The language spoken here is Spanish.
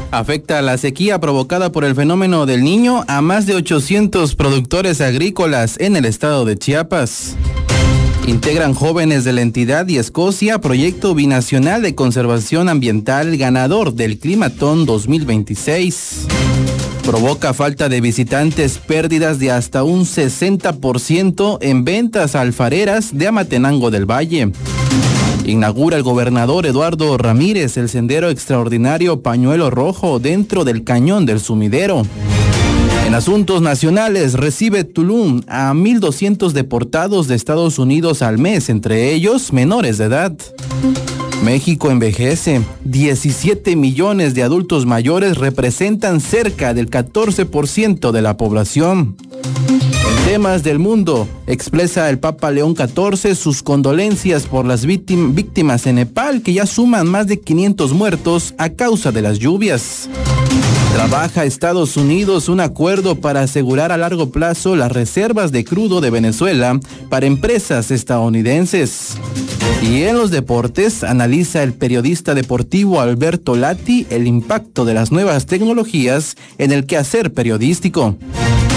Afecta la sequía provocada por el fenómeno del Niño a más de 800 productores agrícolas en el estado de Chiapas. Integran jóvenes de la entidad y Escocia proyecto binacional de conservación ambiental ganador del Climatón 2026. Provoca falta de visitantes, pérdidas de hasta un 60% en ventas alfareras de Amatenango del Valle. Inaugura el gobernador Eduardo Ramírez el sendero extraordinario Pañuelo Rojo dentro del Cañón del Sumidero. En asuntos nacionales, recibe Tulum a 1,200 deportados de Estados Unidos al mes, entre ellos menores de edad. México envejece. 17 millones de adultos mayores representan cerca del 14% de la población. En temas del mundo, expresa el Papa León XIV sus condolencias por las víctimas en Nepal, que ya suman más de 500 muertos a causa de las lluvias. Trabaja Estados Unidos un acuerdo para asegurar a largo plazo las reservas de crudo de Venezuela para empresas estadounidenses. Y en los deportes, analiza el periodista deportivo Alberto Lati el impacto de las nuevas tecnologías en el quehacer periodístico.